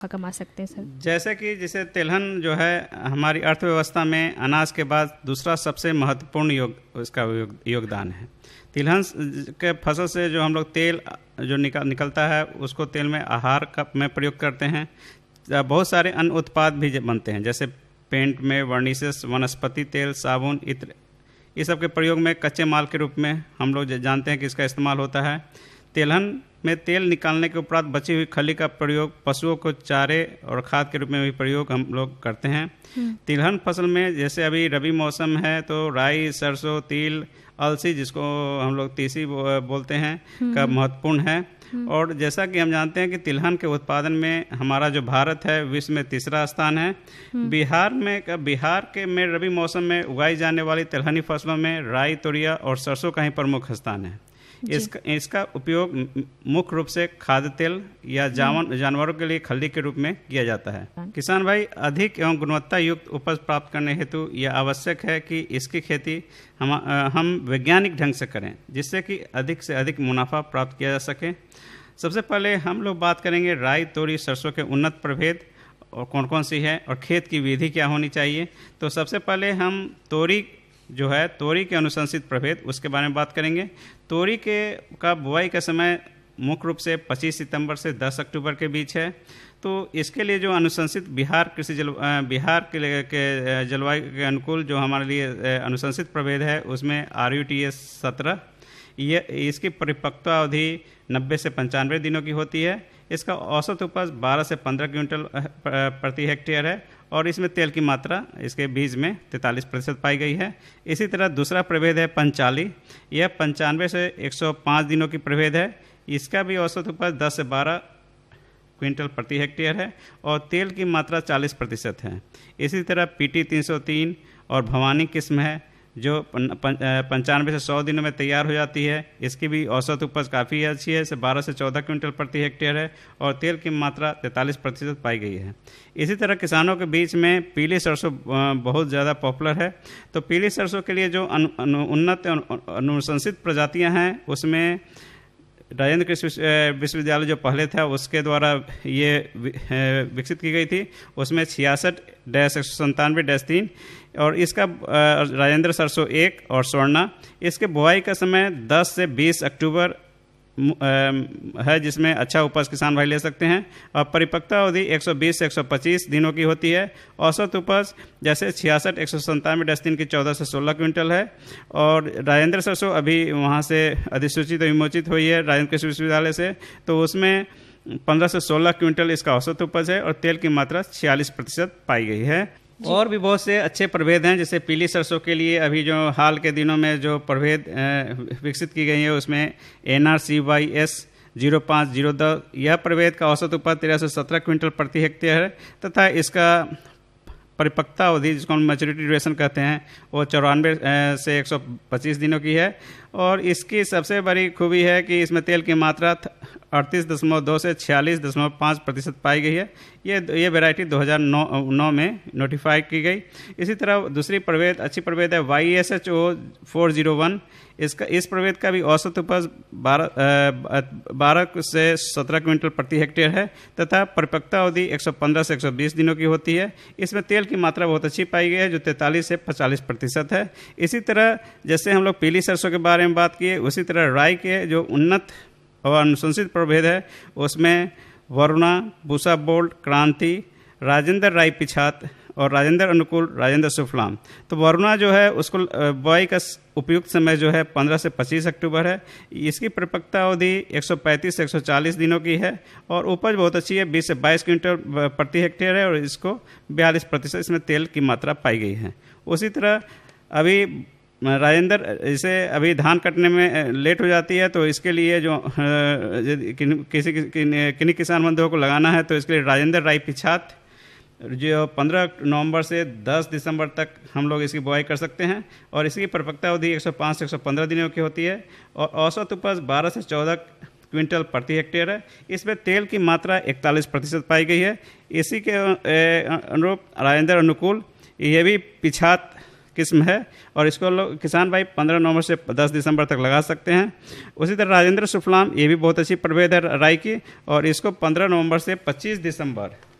कमा सकते हैं सर? जैसे कि जैसे तिलहन जो है हमारी अर्थव्यवस्था में अनाज के बाद दूसरा सबसे महत्वपूर्ण इसका योगदान है। तिलहन के फसल से जो हम लोग तेल जो निकलता है उसको तेल में आहार में प्रयोग करते हैं। बहुत सारे अन्य उत्पाद भी बनते हैं, जैसे पेंट में वर्निसेस, वनस्पति तेल, साबुन, इत्र, ये सब के प्रयोग में कच्चे माल के रूप में हम लोग जानते हैं कि इसका इस्तेमाल होता है। तिलहन में तेल निकालने के उपरांत बची हुई खली का प्रयोग पशुओं को चारे और खाद के रूप में भी प्रयोग हम लोग करते हैं। तिलहन फसल में जैसे अभी रबी मौसम है तो राई, सरसों, तिल, अलसी, जिसको हम लोग तीसी बोलते हैं, का महत्वपूर्ण है। और जैसा कि हम जानते हैं कि तिलहन के उत्पादन में हमारा जो भारत है विश्व में तीसरा स्थान है। बिहार में रबी मौसम में उगाई जाने वाली तिलहनी फसलों में राई, तोरिया और सरसों का ही प्रमुख स्थान है। इसका उपयोग मुख्य रूप से खाद्य तेल या जानवरों के लिए खल्ली के रूप में किया जाता है। किसान भाई, अधिक एवं गुणवत्ता युक्त उपज प्राप्त करने हेतु यह आवश्यक है कि इसकी खेती हम वैज्ञानिक ढंग से करें, जिससे कि अधिक से अधिक मुनाफा प्राप्त किया जा सके। सबसे पहले हम लोग बात करेंगे राई, तोरी, सरसों के उन्नत प्रभेद और कौन कौन सी है और खेत की विधि क्या होनी चाहिए। तो सबसे पहले हम तोरी के अनुशंसित प्रभेद, उसके बारे में बात करेंगे। तोरी का बुआई का समय मुख्य रूप से 25 सितंबर से 10 अक्टूबर के बीच है। तो इसके लिए जो अनुशंसित बिहार के जलवायु के अनुकूल जो हमारे लिए अनुशंसित प्रभेद है उसमें RUTS 17, इसकी परिपक्वता अवधि 90 से 95 दिनों की होती है। इसका औसत उपज 12 से 15 क्विंटल प्रति हेक्टेयर है और इसमें तेल की मात्रा इसके बीज में 43% पाई गई है। इसी तरह दूसरा प्रभेद है पंचाली, यह 95 से 105 दिनों की प्रभेद है। इसका भी औसत उपज 10 से 12 क्विंटल प्रति हेक्टेयर है और तेल की मात्रा 40% है। इसी तरह PT 303 और भवानी किस्म है जो 95 से 100 दिनों में तैयार हो जाती है। इसकी भी औसत उपज काफ़ी अच्छी है, इसे 12 से 14 क्विंटल प्रति हेक्टेयर है और तेल की मात्रा 43% पाई गई है। इसी तरह किसानों के बीच में पीली सरसों बहुत ज़्यादा पॉपुलर है। तो पीली सरसों के लिए जो उन्नत अनुशंसित प्रजातियां हैं उसमें राजेंद्र कृषि विश्वविद्यालय जो पहले था उसके द्वारा ये विकसित की गई थी। उसमें 66-197-3 और इसका राजेंद्र सरसों 1 और स्वर्णा, इसके बुआई का समय 10 से 20 अक्टूबर है, जिसमें अच्छा उपज किसान भाई ले सकते हैं। और परिपक्वता अवधि 120 से 125 दिनों की होती है। औसत उपज जैसे 66-197-3 की 14 से 16 क्विंटल है। और राजेंद्र सरसों अभी वहाँ से अधिसूचित विमोचित हुई है राजेंद्र कृषि विश्वविद्यालय से, तो उसमें 15 से 16 क्विंटल इसका औसत उपज है और तेल की मात्रा 46% पाई गई है। और भी बहुत से अच्छे प्रभेद हैं, जैसे पीली सरसों के लिए अभी जो हाल के दिनों में जो प्रभेद विकसित की गई है उसमें NRCYS 0502, यह प्रभेद का औसत उपज 13 से 17 क्विंटल प्रति हेक्टेयर है तथा इसका परिपक्वता अवधि, जिसको हम मैच्योरिटी ड्यूरेशन कहते हैं, वो 94 से 125 दिनों की है। और इसकी सबसे बड़ी खूबी है कि इसमें तेल की मात्रा 38.2 से 46.5% पाई गई है। ये वैरायटी 2009 में नोटिफाई की गई। इसी तरह दूसरी प्रभेद अच्छी प्रभेद है YSHO 401, इस प्रभेद का भी औसत उपज 12 से 17 क्विंटल प्रति हेक्टेयर है तथा परिपक्वता अवधि 115 से 120 दिनों की होती है। इसमें तेल की मात्रा बहुत अच्छी पाई गई है जो 43 से 45% है। इसी तरह जैसे हम लोग पीली सरसों के बारे में बात किए, उसी तरह राई के जो उन्नत और अनुशंसित प्रभेद है उसमें वरुणा, पूसा बोल्ट, क्रांति, राजेंद्र राई पिछात और राजेंद्र अनुकूल, राजेंद्र सुफलाम। तो वरुणा जो है उसको बुआई का उपयुक्त समय जो है 15 से 25 अक्टूबर है। इसकी परिपक्वता अवधि 135 से 140 दिनों की है और उपज बहुत अच्छी है, 20 से 22 क्विंटल प्रति हेक्टेयर है और इसको 42% इसमें तेल की मात्रा पाई गई है। उसी तरह अभी राजेंद्र, इसे अभी धान कटने में लेट हो जाती है तो इसके लिए जो किन्हीं किसान बंधुओं को लगाना है तो इसके लिए राजेंद्र राई पिछात जो 15 नवंबर से 10 दिसंबर तक हम लोग इसकी बुआई कर सकते हैं और इसकी परिपक्वता अवधि 105 से 115 दिनों की होती है और औसत उपज 12 से 14 क्विंटल प्रति हेक्टेयर है। इसमें तेल की मात्रा 41% पाई गई है। इसी के अनुरूप राजेंद्र अनुकूल, ये भी पिछात किस्म है और इसको लोग किसान भाई 15 नवंबर से 10 दिसंबर तक लगा सकते हैं। उसी तरह राजेंद्र सुफलाम, ये भी बहुत अच्छी प्रभेद है राई की, और इसको 15 नवंबर से 25 दिसंबर